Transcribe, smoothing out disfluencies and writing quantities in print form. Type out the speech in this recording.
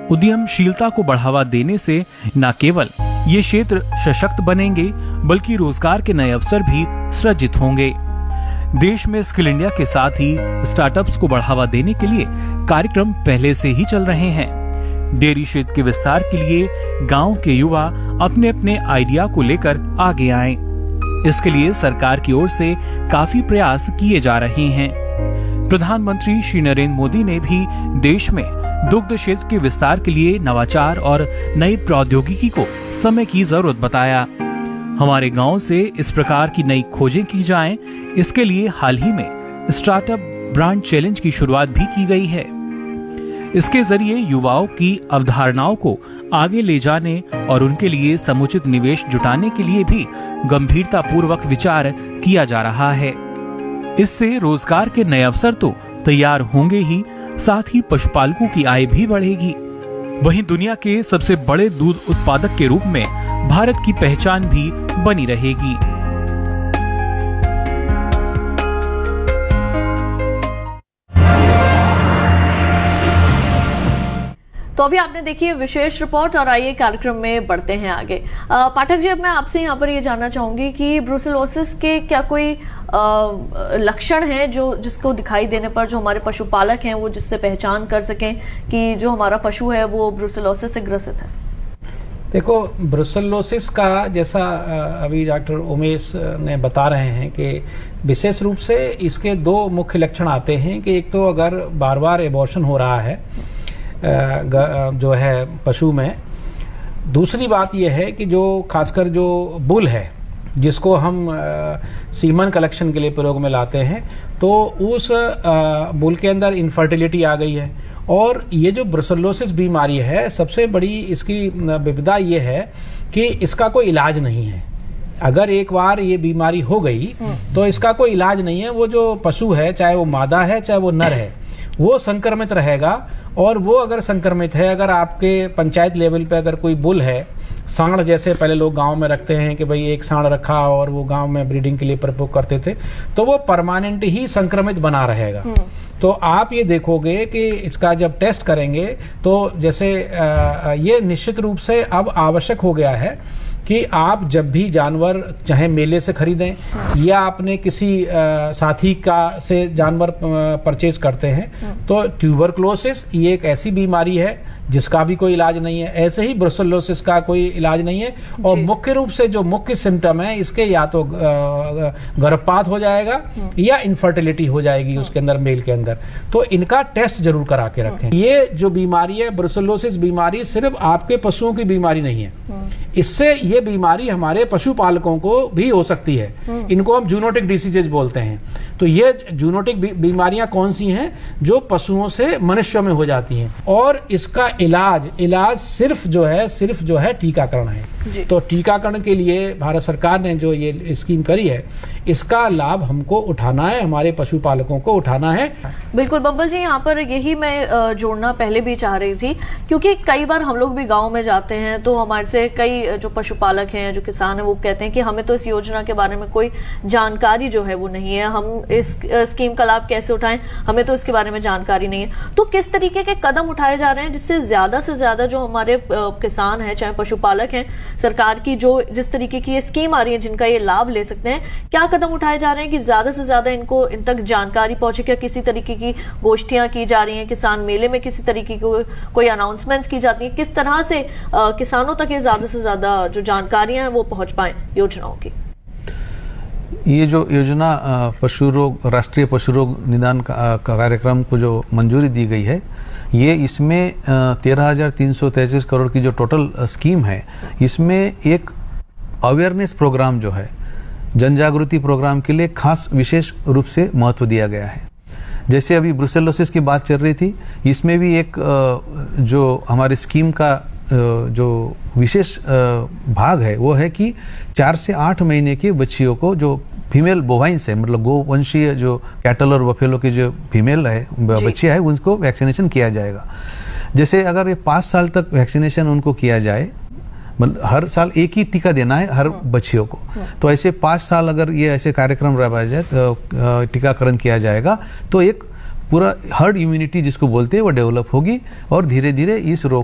उद्यमशीलता को बढ़ावा देने से न केवल ये क्षेत्र सशक्त बनेंगे बल्कि रोजगार के नए अवसर भी सृजित होंगे। देश में स्किल इंडिया के साथ ही स्टार्टअप्स को बढ़ावा देने के लिए कार्यक्रम पहले से ही चल रहे हैं। डेयरी क्षेत्र के विस्तार के लिए गांव के युवा अपने अपने आइडिया को लेकर आगे आएं। इसके लिए सरकार की ओर से काफी प्रयास किए जा रहे हैं। प्रधानमंत्री श्री नरेंद्र मोदी ने भी देश में दुग्ध क्षेत्र के विस्तार के लिए नवाचार और नई प्रौद्योगिकी को समय की जरूरत बताया। हमारे गांव से इस प्रकार की नई खोजें की जाएं, इसके लिए हाल ही में स्टार्टअप ब्रांड चैलेंज की शुरुआत भी की गई है। इसके जरिए युवाओं की अवधारणाओं को आगे ले जाने और उनके लिए समुचित निवेश जुटाने के लिए भी गंभीरता पूर्वक विचार किया जा रहा है। इससे रोजगार के नए अवसर तो तैयार होंगे ही, साथ ही पशुपालकों की आय भी बढ़ेगी। वहीं दुनिया के सबसे बड़े दूध उत्पादक के रूप में भारत की पहचान भी बनी रहेगी। तो अभी आपने देखी विशेष रिपोर्ट और आइए कार्यक्रम में बढ़ते हैं आगे। पाठक जी, अब मैं आपसे यहाँ पर ये जानना चाहूंगी कि ब्रुसेलोसिस के क्या कोई लक्षण हैं जो जिसको दिखाई देने पर जो हमारे पशुपालक हैं वो जिससे पहचान कर सकें कि जो हमारा पशु है वो ब्रुसेलोसिस से ग्रसित है? देखो, ब्रुसेलोसिस का जैसा अभी डॉक्टर उमेश ने बता रहे हैं कि विशेष रूप से इसके दो मुख्य लक्षण आते हैं कि एक तो अगर बार बार एबॉर्शन हो रहा है जो है पशु में। दूसरी बात यह है कि जो खासकर जो बुल है जिसको हम सीमन कलेक्शन के लिए प्रयोग में लाते हैं, तो उस बुल के अंदर इनफर्टिलिटी आ गई है। और ये जो ब्रुसेलोसिस बीमारी है, सबसे बड़ी इसकी विविधता ये है कि इसका कोई इलाज नहीं है। अगर एक बार ये बीमारी हो गई तो इसका कोई इलाज नहीं है। वो जो पशु है, चाहे वो मादा है चाहे वो नर है, वो संक्रमित रहेगा। और वो अगर संक्रमित है, अगर आपके पंचायत लेवल पे अगर कोई बुल है, सांड जैसे पहले लोग गांव में रखते हैं कि भाई एक सांड रखा और वो गांव में ब्रीडिंग के लिए प्रयोग करते थे, तो वो परमानेंट ही संक्रमित बना रहेगा। तो आप ये देखोगे कि इसका जब टेस्ट करेंगे तो जैसे ये निश्चित रूप से अब आवश्यक हो गया है कि आप जब भी जानवर चाहे मेले से खरीदें या आपने किसी साथी का से जानवर परचेज करते हैं, तो ट्यूबरक्लोसिस ये एक ऐसी बीमारी है जिसका भी कोई इलाज नहीं है। ऐसे ही ब्रुसेलोसिस का कोई इलाज नहीं है। और मुख्य रूप से जो मुख्य सिम्टम है इसके, या तो गर्भपात हो जाएगा या इनफर्टिलिटी हो जाएगी उसके अंदर, मेल के अंदर। तो इनका टेस्ट जरूर करा के रखें। ये जो बीमारी है ब्रुसेलोसिस बीमारी, सिर्फ आपके पशुओं की बीमारी नहीं है। इससे ये बीमारी हमारे पशुपालकों को भी हो सकती है। इनको हम जूनोटिक डिसीजेज बोलते हैं। तो ये जूनोटिक बीमारियां कौन सी हैं? जो पशुओं से मनुष्यों में हो जाती हैं। और इसका इलाज सिर्फ जो है टीकाकरण है। तो टीकाकरण के लिए भारत सरकार ने जो ये स्कीम करी है, इसका लाभ हमको उठाना है, हमारे पशुपालकों को उठाना है। बिल्कुल बब्बल जी, यहाँ पर यही मैं जोड़ना पहले भी चाह रही थी, क्योंकि कई बार हम लोग भी गांव में जाते हैं तो हमारे से कई जो पशुपालक हैं, जो किसान हैं, वो कहते हैं कि हमें तो इस योजना के बारे में कोई जानकारी जो है वो नहीं है, हम इस स्कीम का लाभ कैसे उठाएं, हमें तो इसके बारे में जानकारी नहीं है। तो किस तरीके के कदम उठाए जा रहे हैं जिससे ज्यादा से ज्यादा जो हमारे किसान हैं, चाहे पशुपालक हैं, सरकार की जो जिस तरीके की ये स्कीम आ रही है जिनका ये लाभ ले सकते हैं, क्या कदम उठाए जा रहे हैं कि ज्यादा से ज्यादा इनको इन तक जानकारी पहुंचे? क्या किसी तरीके की गोष्ठियां की जा रही हैं, किसान मेले में किसी तरीके की कोई अनाउंसमेंट्स की जाती है? किस तरह से किसानों तक ये ज्यादा से ज्यादा जो जानकारियां हैं वो पहुंच पाए योजनाओं की? ये जो योजना पशु रोग, राष्ट्रीय पशु रोग निदान कार्यक्रम को जो मंजूरी दी गई है, ये इसमें 13,333 करोड़ की जो टोटल स्कीम है, इसमें एक अवेयरनेस प्रोग्राम जो है, जन जागृति प्रोग्राम के लिए खास विशेष रूप से महत्व दिया गया है। जैसे अभी ब्रुसेलोसिस की बात चल रही थी, इसमें भी एक जो हमारी स्कीम का जो विशेष भाग है वो है कि 4 से 8 महीने की बच्चियों को, जो फीमेल बोवाइंस है, मतलब गोवंशीय जो कैटल और बफेलो की जो फीमेल है बच्चियां है, उनको वैक्सीनेशन किया जाएगा। जैसे अगर ये 5 साल तक वैक्सीनेशन उनको किया जाए, मतलब हर साल एक ही टीका देना है हर बच्चियों को, तो ऐसे 5 साल अगर ये ऐसे कार्यक्रम रखा जाए, टीकाकरण किया जाएगा, तो एक पूरा हर्ड इम्यूनिटी जिसको बोलते हैं वो डेवलप होगी और धीरे धीरे इस रोग